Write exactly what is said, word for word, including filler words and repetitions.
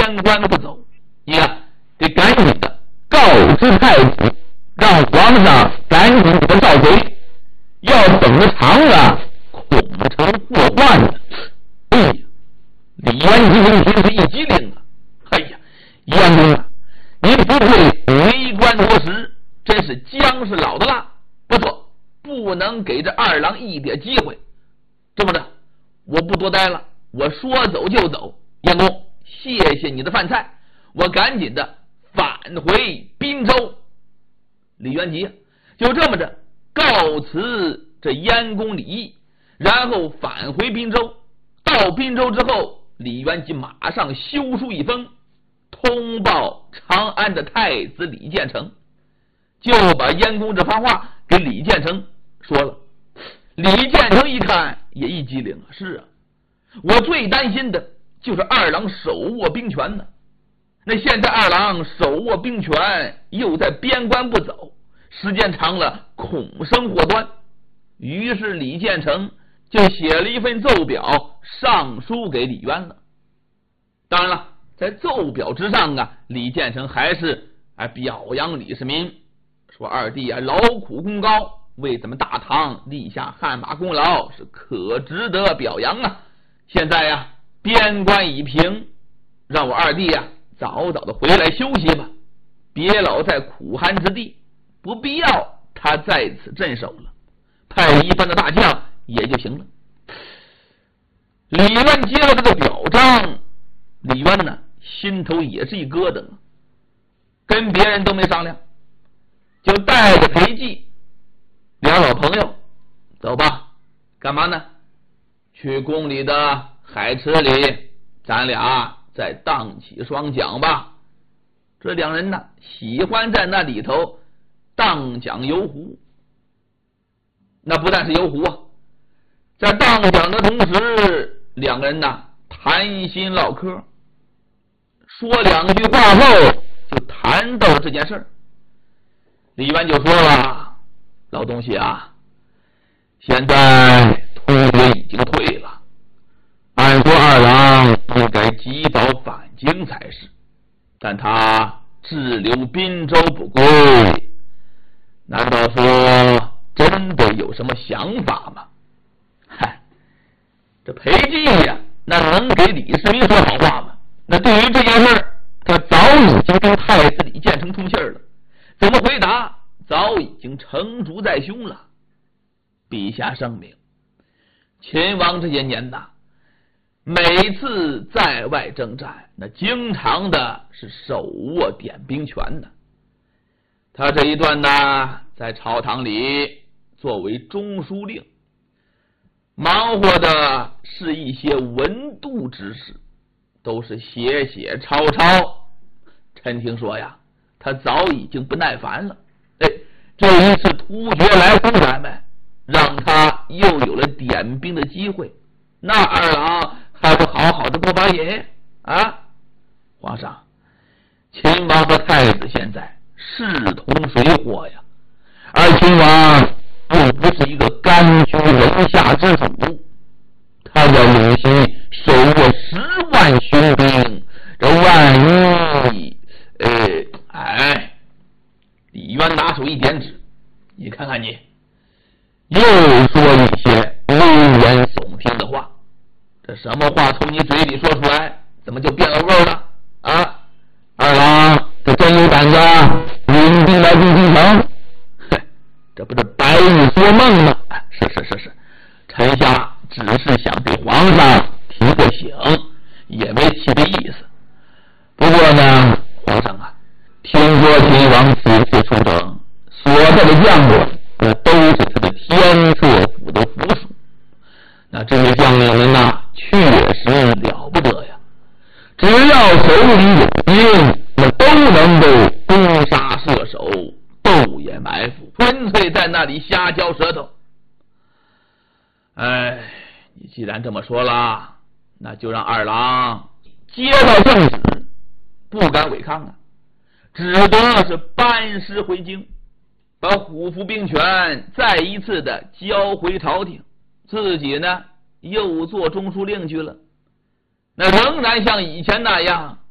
边关不走，你呀得赶紧的告知太子，让皇上赶紧给他召回，要等得长了，恐成祸患呢。哎呀，李元吉闻听是一激灵啊！哎呀，元公啊，您不会为官多时，真是姜是老的辣。不错，不能给这二郎一点机会。这么着，我不多待了，我说走就走。燕公，谢谢你的饭菜，我赶紧的返回滨州。李元吉就这么着告辞这燕公李毅，然后返回滨州。到滨州之后，李元吉马上修书一封，通报长安的太子李建成，就把燕公这番话给李建成说了。李建成一看也一激灵啊，是啊，我最担心的就是二郎手握兵权呢。那现在二郎手握兵权，又在边关不走，时间长了恐生祸端。于是李建成就写了一份奏表上书给李渊了。当然了，在奏表之上啊，李建成还是哎表扬李世民，说二弟啊劳苦功高，为咱们大唐立下汗马功劳，是可值得表扬啊。现在呀、啊、边关已平，让我二弟呀、啊、早早的回来休息吧，别老在苦寒之地，不必要他在此镇守了，派一般的大将也就行了。李渊接了这个表彰，李渊呢心头也是一疙瘩，跟别人都没商量，就带着裴寂两老朋友走吧。干嘛呢？去宫里的海池里，咱俩再荡起双桨吧。这两人呢喜欢在那里头荡桨游湖。那不但是游湖啊，在荡桨的同时，两个人呢谈心唠嗑，说两句话后就谈到了这件事儿。李渊就说了，老东西啊，现在突厥已经退了，按说二郎应该及早返京才是，但他滞留滨州不归，难道说真的有什么想法吗？嗨，这裴寂呀，那能给李世民说好话吗？那对于这件事儿，他早已经跟太子李建成通信了，怎么回答早已经成竹在胸了。陛下圣明，秦王这些年呐，每次在外征战，那经常的是手握点兵权的。他这一段呢，在朝堂里作为中书令，忙活的是一些文牍之事，都是写写抄抄。臣听说呀，他早已经不耐烦了。哎，这一次突厥来攻咱们，让他又有了点兵的机会，那二郎还不好好的过把瘾啊？皇上，秦王和太子现在势同水火呀，而秦王又不是一个甘居人下之主，他要鲁西手握十万雄兵，这万一呃哎，李渊拿手一点指，你看看你，又说一些危言耸听的话。这什么话从你嘴里说出来，怎么就变了味了啊？二郎这真有胆子领兵来攻京城？哼，这不是白日做梦吗？是是是是，臣下只是想对皇上提个醒，也没其别意思。不过呢，皇上啊，听说秦王此次出征所带的将领，那都是他的天策府的府属。那这些将领们呐，确实了不得呀！只要手里有兵，那都能够攻杀射手，斗掩埋伏，纯粹在那里瞎嚼舌头。哎，你既然这么说了，那就让二郎接到圣旨，不敢违抗啊，只得是班师回京，把虎符兵权再一次的交回朝廷，自己呢又做中书令去了。那仍然像以前那样